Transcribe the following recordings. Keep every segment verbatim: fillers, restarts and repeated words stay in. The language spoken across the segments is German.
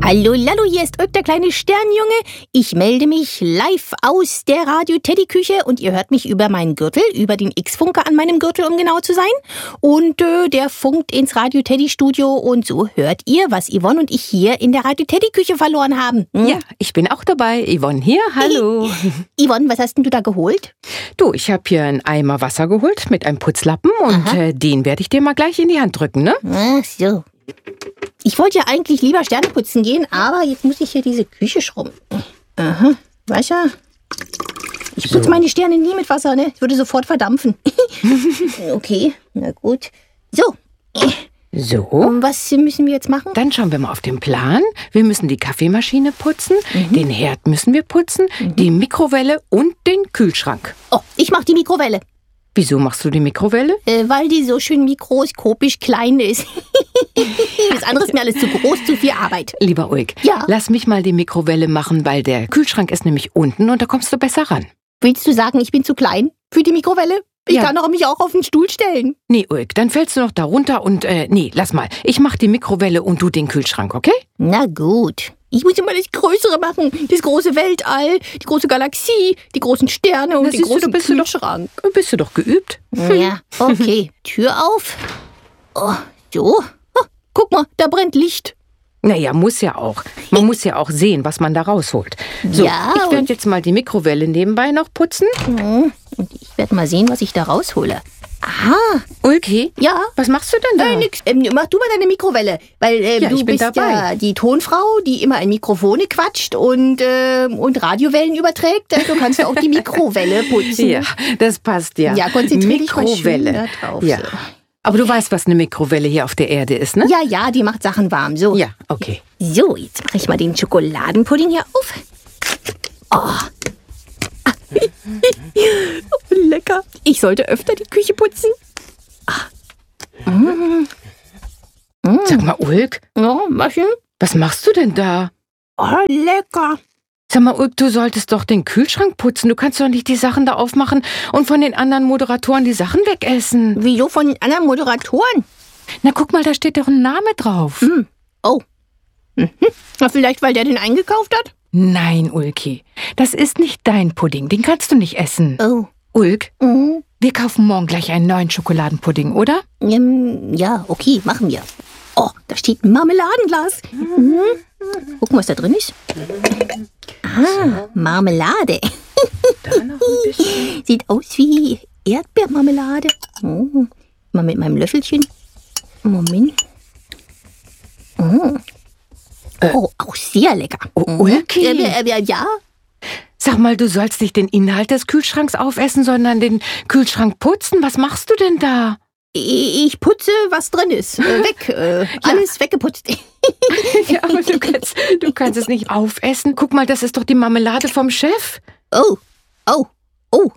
Hallo, Lallo, hier ist Ulk, der kleine Sternjunge. Ich melde mich live aus der Radio-Teddy-Küche und ihr hört mich über meinen Gürtel, über den X-Funker an meinem Gürtel, um genau zu sein. Und äh, der funkt ins Radio-Teddy-Studio und so hört ihr, was Yvonne und ich hier in der Radio-Teddy-Küche verloren haben. Hm? Ja, ich bin auch dabei. Yvonne hier, hallo. Yvonne, was hast denn du da geholt? Du, ich habe hier einen Eimer Wasser geholt mit einem Putzlappen und äh, den werde ich dir mal gleich in die Hand drücken, ne? Ach so. Ich wollte ja eigentlich lieber Sterne putzen gehen, aber jetzt muss ich hier diese Küche schrubben. Aha, Wasser. Ich putze so meine Sterne nie mit Wasser, ne? Es würde sofort verdampfen. Okay, na gut. So. So. Und was müssen wir jetzt machen? Dann schauen wir mal auf den Plan. Wir müssen die Kaffeemaschine putzen, mhm. den Herd müssen wir putzen, mhm. die Mikrowelle und den Kühlschrank. Oh, ich mach die Mikrowelle. Wieso machst du die Mikrowelle? Äh, weil die so schön mikroskopisch klein ist. Das andere ist mir alles zu groß, zu viel Arbeit. Lieber Ulk, ja? Lass mich mal die Mikrowelle machen, weil der Kühlschrank ist nämlich unten und da kommst du besser ran. Willst du sagen, ich bin zu klein für die Mikrowelle? Ich ja. kann doch mich auch auf den Stuhl stellen. Nee, Ulk, dann fällst du noch da runter und, äh, nee, lass mal. Ich mach die Mikrowelle und du den Kühlschrank, okay? Na gut. Ich muss immer das Größere machen. Das große Weltall, die große Galaxie, die großen Sterne und Na, den großen du, bist Kühlschrank. Du doch, bist du doch geübt? Ja, okay. Tür auf. Oh, so. Oh, guck mal, da brennt Licht. Naja, muss ja auch. Man muss ja auch sehen, was man da rausholt. So, ja, ich werde jetzt mal die Mikrowelle nebenbei noch putzen. Und ich werde mal sehen, was ich da raushole. Aha. Ulki? Ja? Was machst du denn da? Äh, nix. Ähm, mach du mal deine Mikrowelle. Weil äh, ja, du bist dabei. ja die Tonfrau, die immer in Mikrofone quatscht und, äh, und Radiowellen überträgt. Du kannst ja auch die Mikrowelle putzen. Ja, das passt ja. Ja, konzentrier dich mal schön da drauf. Ja. So. Aber du weißt, was eine Mikrowelle hier auf der Erde ist, ne? Ja, ja, die macht Sachen warm. So. Ja, okay. So, jetzt mache ich mal den Schokoladenpudding hier auf. Oh. Lecker. Ich sollte öfter die Küche putzen. Ah. Mm. Mm. Sag mal, Ulk. Ja, was denn? Was machst du denn da? Oh, lecker. Sag mal, Ulk, du solltest doch den Kühlschrank putzen. Du kannst doch nicht die Sachen da aufmachen und von den anderen Moderatoren die Sachen wegessen. Wieso von den anderen Moderatoren? Na, guck mal, da steht doch ein Name drauf. Mm. Oh. Mhm. Na, vielleicht, weil der den eingekauft hat? Nein, Ulki. Das ist nicht dein Pudding. Den kannst du nicht essen. Oh. Ulk, Mhm. wir kaufen morgen gleich einen neuen Schokoladenpudding, oder? Ähm, ja, okay, machen wir. Oh, da steht ein Marmeladenglas. Mhm. Gucken, was da drin ist. Ah, Marmelade. Da noch ein bisschen. Sieht aus wie Erdbeermarmelade. Oh, mal mit meinem Löffelchen. Moment. Oh, Äh, oh auch sehr lecker. Oh, Ulki. Äh, äh, ja? Sag mal, du sollst nicht den Inhalt des Kühlschranks aufessen, sondern den Kühlschrank putzen. Was machst du denn da? Ich putze, was drin ist. Äh, weg. Äh, alles weggeputzt. Ja, aber du kannst, du kannst es nicht aufessen. Guck mal, das ist doch die Marmelade vom Chef. Oh, oh, oh.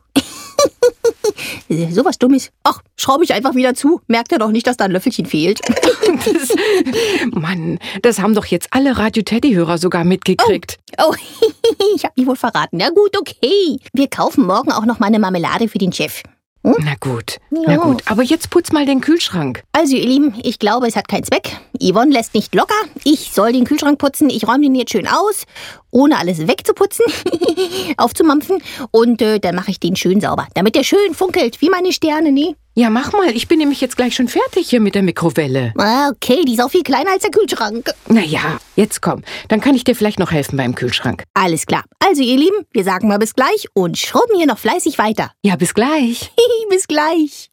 Sowas Dummes. Ach, schraube ich einfach wieder zu. Merkt er doch nicht, dass da ein Löffelchen fehlt. Das, Mann, das haben doch jetzt alle Radio-Teddy-Hörer sogar mitgekriegt. Oh, oh. Ich hab mich wohl verraten. Na gut, okay. Wir kaufen morgen auch noch mal eine Marmelade für den Chef. Hm? Na gut, Ja. na gut. Aber jetzt putz mal den Kühlschrank. Also, ihr Lieben, ich glaube, es hat keinen Zweck. Yvonne lässt nicht locker. Ich soll den Kühlschrank putzen. Ich räume den jetzt schön aus, ohne alles wegzuputzen, aufzumampfen. Und äh, dann mache ich den schön sauber, damit der schön funkelt, wie meine Sterne, ne? Ja, mach mal. Ich bin nämlich jetzt gleich schon fertig hier mit der Mikrowelle. Ah, okay, die ist auch viel kleiner als der Kühlschrank. Na ja, jetzt komm. Dann kann ich dir vielleicht noch helfen beim Kühlschrank. Alles klar. Also, ihr Lieben, wir sagen mal bis gleich und schrubben hier noch fleißig weiter. Ja, bis gleich. Bis gleich.